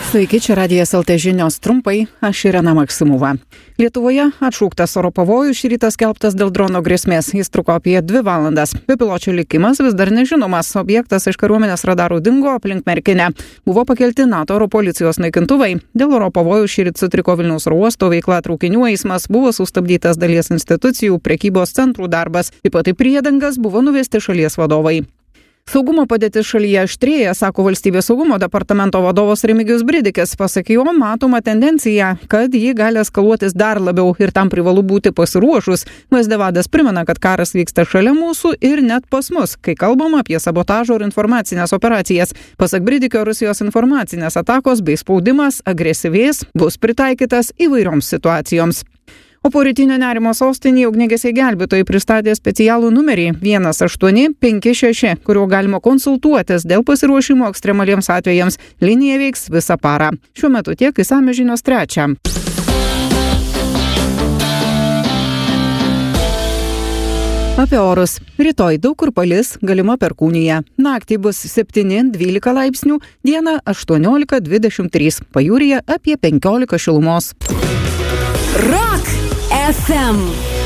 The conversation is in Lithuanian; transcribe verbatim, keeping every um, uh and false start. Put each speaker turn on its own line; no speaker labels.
Sveiki, čia Radijas L T žinios trumpai, aš Irena Maksimova. Lietuvoje atšauktas oro pavojus šį rytą skelbtas dėl drono grėsmės. Jis truko apie dvi valandas. Bepiločio likimas vis dar nežinomas. Objektas iš kariuomenės radarų dingo aplink Merkinę. Buvo pakelti NATO oro policijos naikintuvai. Dėl oro pavojų šį rytą sutriko Vilniaus oro uosto veikla, traukinių eismas, buvo sustabdytas dalies institucijų, prekybos centrų darbas. Taip pat į priedangas buvo nuvesti šalies vadovai. Saugumo padėtis šalyje aštrėja, sako Valstybės saugumo departamento vadovas Remigijus Bridikis. Pasak jo, matoma tendencija, kad ji gali eskaluotis dar labiau ir tam privalu būti pasiruošus. V S D vadas primena, kad karas vyksta šalia mūsų ir net pas mus, kai kalbama apie sabotažo ir informacinės operacijas. Pasak Bridikio, Rusijos informacinės atakos bei spaudimas agresyvės bus pritaikytas įvairioms situacijoms. O po rytinio nerimo sostinėje ugniagesiai gelbėtojai pristatė specialų numerį vienas aštuoni penki šeši, kuriuo galima konsultuotis dėl pasiruošimo ekstremaliems atvejams. Linija veiks visą parą. Šiuo metu tiek, išsamios žinios trečią. Apie orus. Rytoj daug kur palis, galima perkūnija. Naktį bus septyni dvylika laipsnių, dieną aštuoniolika dvidešimt trys, pajūryje apie penkiolika šilumos.
Rock F M